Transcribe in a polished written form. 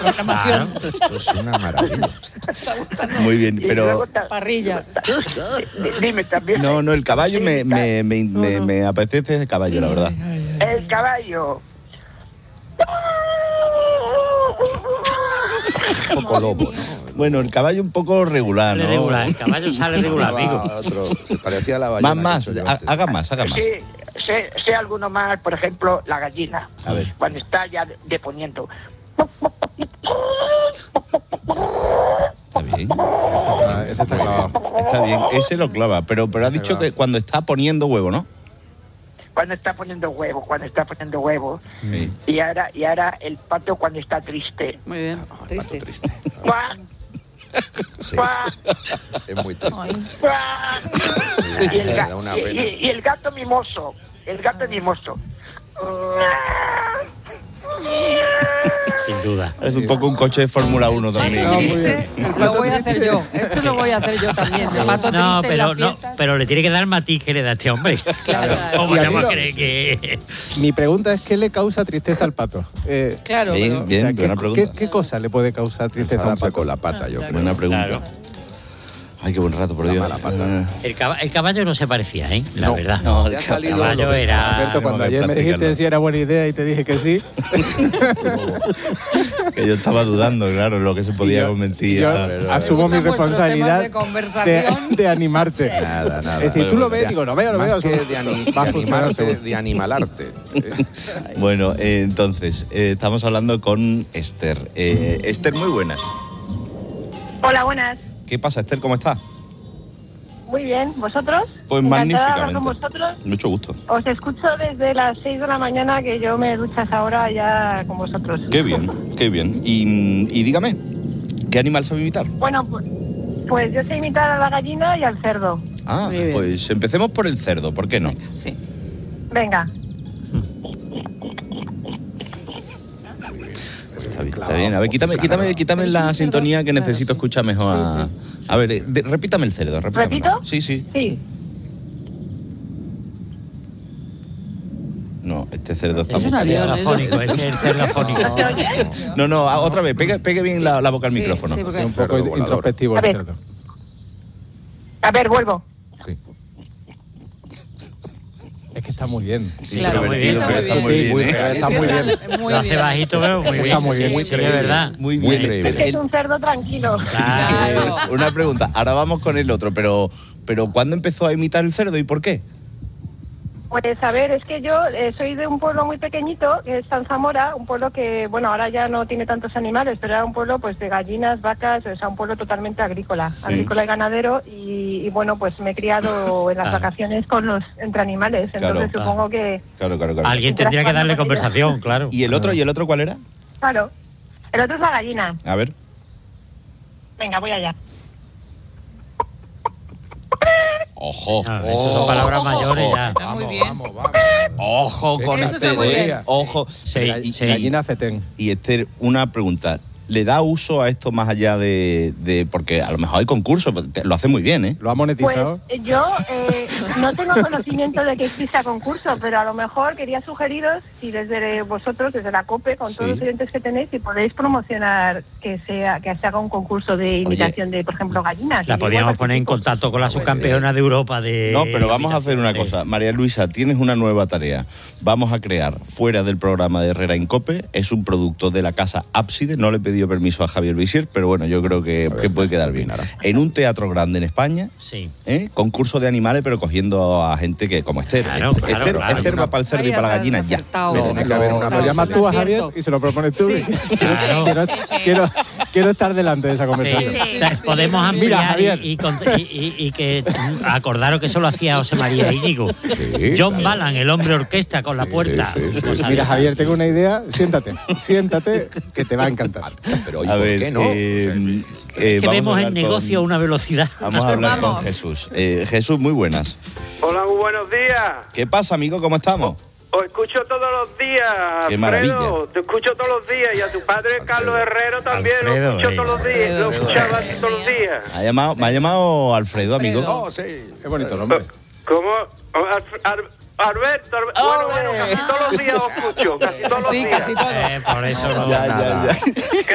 programación. Esto es una maravilla. Muy bien, pero... Parrilla. Dime también. No, el caballo me apetece el caballo, la verdad. El caballo. Un poco lobo, ¿no? Bueno, el caballo un poco regular, ¿no? Regular, el caballo sale regular, amigo. Se parecía a la ballena. Más, que he hecho yo antes. haga más. Sí, sé alguno más, por ejemplo, la gallina. A ver. Cuando está ya deponiendo. Está bien. Ese está clavado. Está bien, ese lo clava, pero has dicho que cuando está poniendo huevo, ¿no? Cuando está poniendo huevos. Sí. Y ahora el pato cuando está triste. Muy bien. Triste. ¡Cuac! Sí. ¡Cuac! Es muy triste. Ay. ¡Cuac! Me da una pena. Y el gato mimoso. Sin duda. Es un poco un coche de Fórmula 1 también. Pato triste, lo voy a hacer yo. Esto lo voy a hacer yo también. El pato triste en las fiestas. Pero le tiene que dar el matiz que le da este hombre. Claro. ¿Cómo Y te aquí vas a lo- creer que...? Mi pregunta es, ¿qué le causa tristeza al pato? Claro. Bien, pero- buena pregunta. ¿Qué cosa le puede causar tristeza a un Zarapa pato? con la pata, yo creo. Buena pregunta. Claro. Ay, qué buen rato, por Dios. mala pata. El caballo no se parecía, la No. verdad. No, Ya ha el salido caballo lo que- era... Alberto, cuando tenemos que ayer me dijiste practicarlo. si era buena idea y te dije que sí, Que yo estaba dudando, claro, lo que se podía convertir. yo a- asumo mi Me gustan vuestros responsabilidad temas de conversación. de animarte. Nada. Es decir, tú lo ves y digo, no veo. Más que eso de va a funcionar animarte, seguro. de animalarte. Bueno, entonces, estamos hablando con Esther. Esther, muy buenas. Hola, buenas. ¿Qué pasa, Esther? ¿Cómo estás? Muy bien, ¿vosotros? Pues Encantada de hablar magníficamente. con vosotros. Mucho gusto. Os escucho desde las 6 de la mañana, que yo me duchas ahora ya con vosotros. Qué bien, qué bien. Y dígame, ¿qué animal sabe imitar? Bueno, pues yo sé imitar a la gallina y al cerdo. Ah, Muy bien. pues empecemos por el cerdo, ¿por qué no? Sí. Venga. Está bien. A ver, quítame la sintonía que necesito escuchar mejor. A ver, repítame el cerdo. ¿Repito? Sí. Sí. No, este cerdo está Es un muy avión. feo. Afónico, ese es el cerdo afónico. ¿No se oye? No, otra vez, pegue bien la boca al Sí, micrófono. sí, porque- Un poco Cerdo volador. introspectivo A el ver. cerdo. A ver, vuelvo. Sí. Es que está muy bien. Claro, Introvertido, está pero muy está bien. muy Sí, bien. muy ¿eh? bien. Es Está que muy bien. muy Lo hace bien. bajito, pero muy bien. Está muy bien. Sí, de verdad. Muy bien. Increíble. Esther. Es un cerdo tranquilo. Claro. Una pregunta, ahora vamos con el otro, pero ¿cuándo empezó a imitar el cerdo y por qué? Pues a ver, es que yo soy de un pueblo muy pequeñito, que es San Zamora, un pueblo que, bueno, ahora ya no tiene tantos animales, pero era un pueblo pues de gallinas, vacas, o sea, un pueblo totalmente agrícola y ganadero, y bueno, pues me he criado en las vacaciones entre animales, entonces Claro. supongo que, Claro. Alguien tendría que darle conversación, claro. ¿Y el otro cuál era? claro. El otro es la gallina. A ver. Venga, voy allá. Ojo. Ah, esas son palabras mayores ya. Está muy bien. Vamos. Ojo con Eso está muy Esther. bien. Ojo. Sí, Y- sí. Gallina fetén. Y Esther, una pregunta. ¿Le da uso a esto más allá de porque a lo mejor hay concursos, lo hace muy bien, ¿eh? ¿Lo ha Pues monetizado? yo no tengo conocimiento de que exista concurso, pero a lo mejor quería sugeriros si desde vosotros, desde la COPE, con todos los oyentes que tenéis, si podéis promocionar que se haga un concurso de imitación de, por ejemplo, gallinas. La Y podíamos igual poner en participo. contacto con la subcampeona de Europa de... No, pero vamos a hacer una imitación. cosa. María Luisa, tienes una nueva tarea. Vamos a crear, fuera del programa de Herrera en COPE, es un producto de la casa Ábside. No le he pedido permiso a Javier Visier, pero bueno, yo creo que puede quedar bien. En un teatro grande en España, Sí. concurso de animales, pero cogiendo a gente que como Esther. Claro, claro, claro. Esther va para el cerdo y para la gallina ya. Tiene que haber una Lo llamas tú a Javier y se lo propones tú. Sí. Claro. Quiero estar delante de esa Sí, conversación. podemos Mira, ampliar Javier. y que acordaros que eso lo hacía José María Íñigo. Sí, John claro. Ballan, el hombre orquesta con la puerta. sí, sí. Cosas de Mira, esas. Javier, tengo una idea. Siéntate, que te va a encantar. Pero ¿y A por ver, qué no? Que vamos vemos a el hablar negocio a con- una velocidad. Vamos a hablar con Vamos. Jesús. Jesús, muy buenas. Hola, muy buenos días. ¿Qué pasa, amigo? ¿Cómo estamos? Os escucho todos los días, Qué Alfredo. maravilla. Te escucho todos los días. Y a tu padre, Carlos Herrero, también Alfredo, lo escucho todos los días. Lo escuchaba todos los días. Me ha llamado Alfredo, amigo. Alfredo. Oh, sí. Qué bonito nombre. ¿Cómo? Alberto, bueno, casi todos los días os escucho. Casi todos los Sí, días. casi todos. Por eso no. Ya.